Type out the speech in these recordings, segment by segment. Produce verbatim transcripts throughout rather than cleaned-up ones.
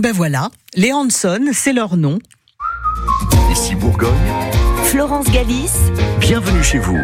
ben voilà, les Hanson, c'est leur nom. Ici Bourgogne, Florence Galis, bienvenue chez vous.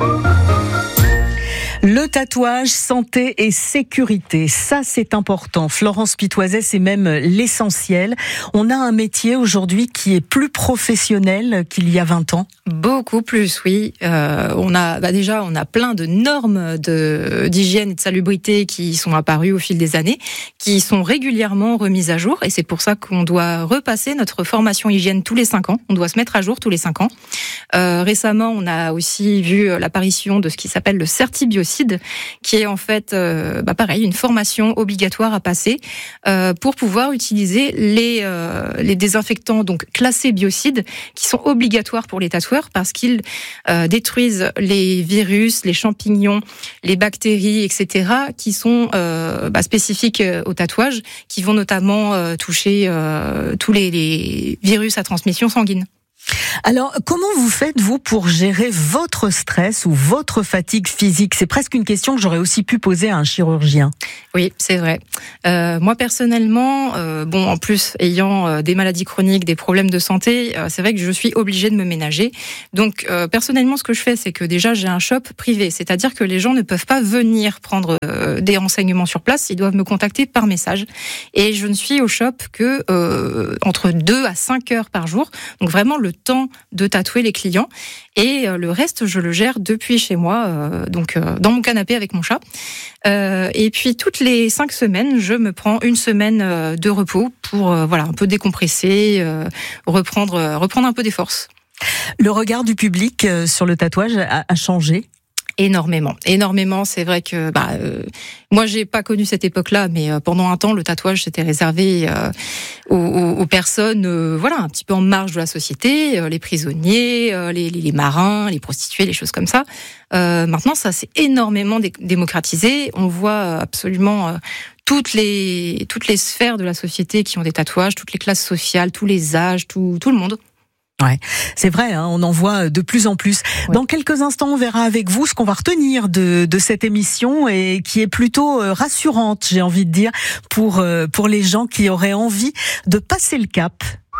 Le tatouage, santé et sécurité, ça c'est important. Florence Pitoiset, c'est même l'essentiel. On a un métier aujourd'hui qui est plus professionnel qu'il y a vingt ans. Beaucoup plus, oui. Euh, on a bah déjà, on a plein de normes de d'hygiène et de salubrité qui sont apparues au fil des années, qui sont régulièrement remises à jour. Et c'est pour ça qu'on doit repasser notre formation hygiène tous les cinq ans. On doit se mettre à jour tous les cinq ans. Euh, récemment, on a aussi vu l'apparition de ce qui s'appelle le Certibiocide, qui est en fait, euh, bah pareil, une formation obligatoire à passer euh, pour pouvoir utiliser les euh, les désinfectants donc classés biocides, qui sont obligatoires pour les tatoueurs parce qu'ils euh, détruisent les virus, les champignons, les bactéries, et cetera, qui sont euh, bah, spécifiques au tatouage, qui vont notamment euh, toucher euh, tous les, les virus à transmission sanguine. Alors, comment vous faites, vous, pour gérer votre stress ou votre fatigue physique ? C'est presque une question que j'aurais aussi pu poser à un chirurgien. Oui, c'est vrai. Euh, moi, personnellement, euh, bon, en plus, ayant euh, des maladies chroniques, des problèmes de santé, euh, c'est vrai que je suis obligée de me ménager. Donc, euh, personnellement, ce que je fais, c'est que déjà, j'ai un shop privé. C'est-à-dire que les gens ne peuvent pas venir prendre euh, des renseignements sur place. Ils doivent me contacter par message. Et je ne suis au shop que euh, entre deux à cinq heures par jour. Donc, vraiment, le temps de tatouer les clients, et euh, le reste je le gère depuis chez moi, euh, donc euh, dans mon canapé avec mon chat. Euh, et puis toutes les cinq semaines, je me prends une semaine euh, de repos pour euh, voilà un peu décompresser, euh, reprendre euh, reprendre un peu des forces. Le regard du public euh, sur le tatouage a, a changé. Énormément, énormément. C'est vrai que bah euh, moi j'ai pas connu cette époque-là, mais euh, pendant un temps le tatouage c'était réservé euh, aux, aux, aux personnes, euh, voilà, un petit peu en marge de la société, euh, les prisonniers, euh, les, les, les marins, les prostituées, les choses comme ça. Euh, maintenant, ça s'est énormément dé- démocratisé. On voit absolument euh, toutes les toutes les sphères de la société qui ont des tatouages, toutes les classes sociales, tous les âges, tout tout le monde. Ouais, c'est vrai, hein, on en voit de plus en plus. Ouais. Dans quelques instants, on verra avec vous ce qu'on va retenir de, de cette émission, et qui est plutôt rassurante, j'ai envie de dire, pour, pour les gens qui auraient envie de passer le cap.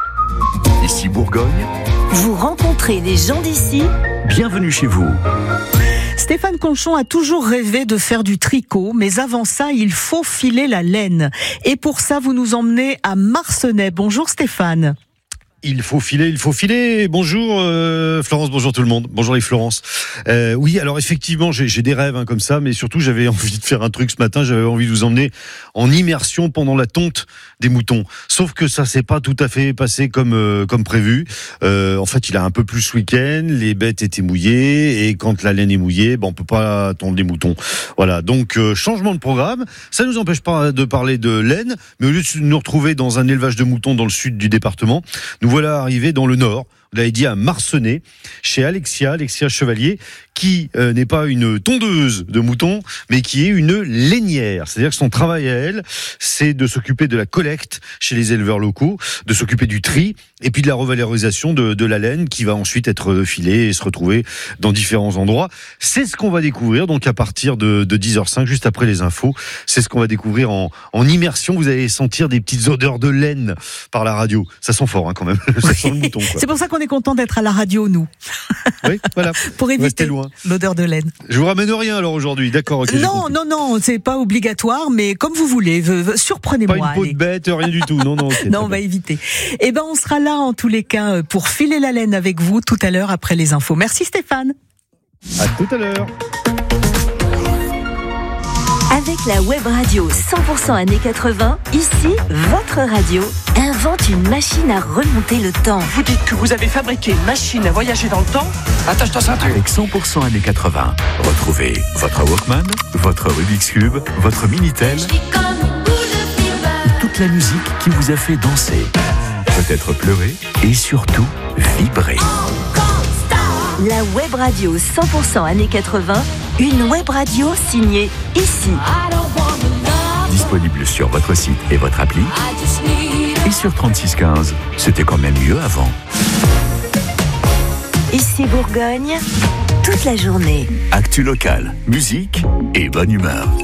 Ici Bourgogne, vous rencontrez des gens d'ici, bienvenue chez vous. Stéphane Conchon a toujours rêvé de faire du tricot, mais avant ça, il faut filer la laine. Et pour ça, vous nous emmenez à Marcenais. Bonjour Stéphane. Il faut filer, il faut filer. Bonjour euh, Florence, bonjour tout le monde. Bonjour les Florence. Euh, oui, alors effectivement, j'ai, j'ai des rêves hein, comme ça, mais surtout j'avais envie de faire un truc ce matin. J'avais envie de vous emmener en immersion pendant la tonte des moutons. Sauf que ça s'est pas tout à fait passé comme euh, comme prévu. Euh, en fait, il a un peu plu ce week-end. Les bêtes étaient mouillées, et quand la laine est mouillée, ben on peut pas tondre les moutons. Voilà. Donc euh, changement de programme. Ça nous empêche pas de parler de laine, mais au lieu de nous retrouver dans un élevage de moutons dans le sud du département, nous voilà arrivés dans le nord. Vous l'avez dit, à Marcenais, chez Alexia, Alexia Chevalier, qui euh, n'est pas une tondeuse de moutons, mais qui est une lainière. C'est-à-dire que son travail à elle, c'est de s'occuper de la collecte chez les éleveurs locaux, de s'occuper du tri, et puis de la revalorisation de, de la laine, qui va ensuite être filée et se retrouver dans différents endroits. C'est ce qu'on va découvrir, donc à partir de, de dix heures cinq, juste après les infos. C'est ce qu'on va découvrir en, en immersion. Vous allez sentir des petites odeurs de laine par la radio. Ça sent fort, hein, quand même. Ça sent le mouton, quoi. C'est pour ça qu'on est content d'être à la radio, nous. Oui, voilà. Pour éviter loin. L'odeur de laine. Je vous ramène rien alors aujourd'hui, d'accord. Okay, non, non, non, c'est pas obligatoire, mais comme vous voulez, surprenez-moi. Pas une peau allez. de bête, rien du tout. Non, non. Okay, non, on va éviter. Eh ben, on sera là en tous les cas pour filer la laine avec vous tout à l'heure après les infos. Merci Stéphane. À tout à l'heure. Avec la web radio cent pour cent années quatre-vingts, ici, votre radio invente une machine à remonter le temps. Vous dites que vous avez fabriqué une machine à voyager dans le temps ? Attache-toi ceinture. Avec cent pour cent années quatre-vingts, retrouvez votre Walkman, votre Rubik's Cube, votre Minitel, toute la musique qui vous a fait danser, peut-être pleurer et surtout vibrer. La web radio cent pour cent années quatre-vingts, une web radio signée ici. Disponible sur votre site et votre appli. Et sur trente-six quinze, c'était quand même mieux avant. Ici Bourgogne, toute la journée. Actu locale, musique et bonne humeur.